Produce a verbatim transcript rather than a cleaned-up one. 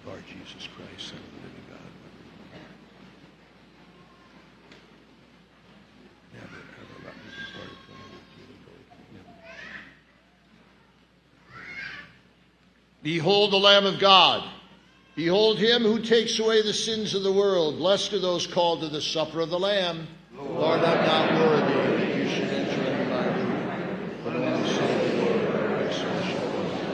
Lord Jesus Christ, Son of the living God. Never, ever let me depart from you. Behold the Lamb of God. Behold him who takes away the sins of the world. Blessed are those called to the supper of the Lamb. Lord, Lord I'm not worthy that you should enter into my room, but only say the word, and my soul shall